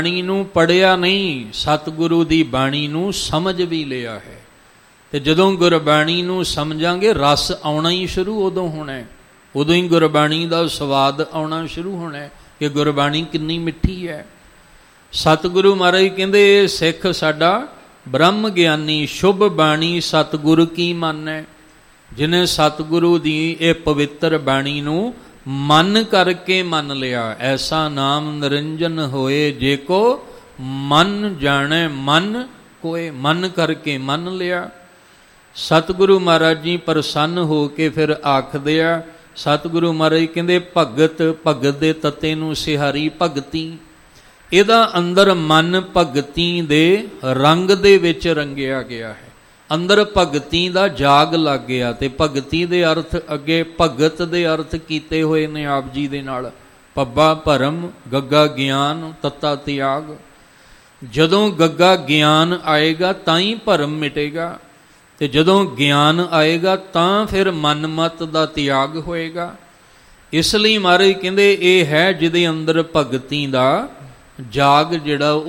ਬਾਣੀ ਨੂੰ ਪੜ੍ਹਿਆ ਨਹੀਂ, ਸਤਿਗੁਰੂ ਦੀ ਬਾਣੀ ਨੂੰ ਸਮਝ ਵੀ ਲਿਆ ਹੈ। ਤੇ ਜਦੋਂ ਗੁਰਬਾਣੀ ਨੂੰ ਸਮਝਾਂਗੇ ਰਸ ਆਉਣਾ ਹੀ ਸ਼ੁਰੂ ਉਦੋਂ ਹੋਣਾ, ਉਦੋਂ ਹੀ ਗੁਰਬਾਣੀ ਦਾ ਸਵਾਦ ਆਉਣਾ ਸ਼ੁਰੂ ਹੋਣਾ ਕਿ ਗੁਰਬਾਣੀ ਕਿੰਨੀ ਮਿੱਠੀ ਹੈ। ਸਤਿਗੁਰੂ ਮਹਾਰਾਜ ਕਹਿੰਦੇ ਇਹ ਸਿੱਖ ਸਾਡਾ ਬ੍ਰਹਮ ਗਿਆਨੀ, ਸ਼ੁਭ ਬਾਣੀ ਸਤਿਗੁਰੂ ਕੀ ਮੰਨੈ। ਜਿਹਨੇ ਸਤਿਗੁਰੂ ਦੀ ਇਹ ਪਵਿੱਤਰ ਬਾਣੀ ਨੂੰ ਮਨ ਕਰਕੇ ਮੰਨ ਲਿਆ, ਐਸਾ ਨਾਮ ਨਿਰੰਜਨ ਹੋਏ ਜੇ ਕੋ ਮਨ ਜਾਣੈ ਮਨ ਕੋਏ। ਮਨ ਕਰਕੇ ਮੰਨ ਲਿਆ। ਸਤਿਗੁਰੂ ਮਹਾਰਾਜ ਜੀ ਪ੍ਰਸੰਨ ਹੋ ਕੇ ਫਿਰ ਆਖਦੇ ਆ, ਸਤਿਗੁਰੂ ਮਹਾਰਾਜ ਕਹਿੰਦੇ ਭਗਤ, ਭਗਤ ਦੇ ਤੱਤੇ ਨੂੰ ਸਿਹਾਰੀ ਭਗਤੀ। ਇਹਦਾ ਅੰਦਰ ਮਨ ਭਗਤੀ ਦੇ ਰੰਗ ਦੇ ਵਿੱਚ ਰੰਗਿਆ ਗਿਆ ਹੈ, ਅੰਦਰ ਭਗਤੀ ਦਾ ਜਾਗ ਲੱਗ ਗਿਆ। ਤੇ ਭਗਤੀ ਦੇ ਅਰਥ ਅੱਗੇ ਭਗਤ ਦੇ ਅਰਥ ਕੀਤੇ ਹੋਏ ਨੇ ਆਪ ਜੀ ਦੇ ਨਾਲ, ਪੱਬਾ ਭਰਮ, ਗੱਗਾ ਗਿਆਨ, ਤੱਤਾ ਤਿਆਗ। ਜਦੋਂ ਗੱਗਾ ਗਿਆਨ ਆਏਗਾ ਤਾਂ ਹੀ ਭਰਮ ਮਿਟੇਗਾ, ਤੇ ਜਦੋਂ ਗਿਆਨ ਆਏਗਾ ਤਾਂ ਫਿਰ ਮਨਮਤ ਦਾ ਤਿਆਗ ਹੋਏਗਾ। ਇਸ ਲਈ ਮਹਾਰਾਜ ਕਹਿੰਦੇ ਇਹ ਹੈ ਜਿਹਦੇ ਅੰਦਰ ਭਗਤੀ ਦਾ ਜਾਗ ਜਿਹੜਾ